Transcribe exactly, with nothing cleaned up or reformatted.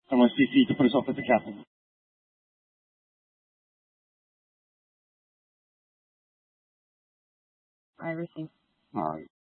Someone C C to put us off with the captain. I receive. All right.